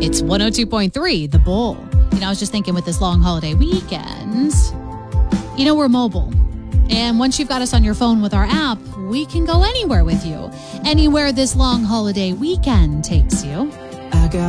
It's 102.3, The Bull. I was just thinking with this long holiday weekend, we're mobile. And once you've got us on your phone with our app, we can go anywhere with you. Anywhere this long holiday weekend takes you.